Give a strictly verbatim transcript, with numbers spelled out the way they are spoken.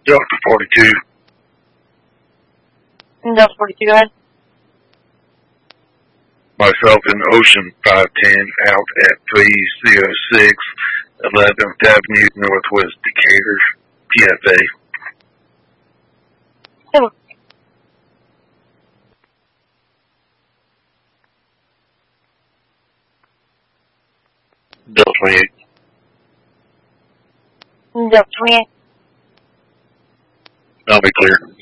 Delta forty-two. Delta forty-two, go ahead. Myself in Ocean five ten out at three oh six eleventh Avenue, Northwest Decatur, P F A. Hello. Delta twenty-eight. Delta twenty-eight. I'll be clear.